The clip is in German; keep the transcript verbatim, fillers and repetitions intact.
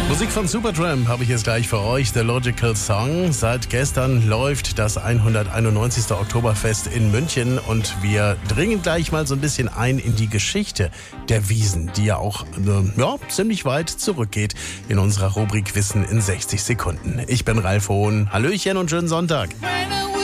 Musik von Supertramp habe ich jetzt gleich für euch, The Logical Song. Seit gestern läuft das hunderteinundneunzigste Oktoberfest in München und wir dringen gleich mal so ein bisschen ein in die Geschichte der Wiesn, die ja auch äh, ja, ziemlich weit zurückgeht in unserer Rubrik Wissen in sechzig Sekunden. Ich bin Ralf Hohn. Hallöchen und schönen Sonntag. Meine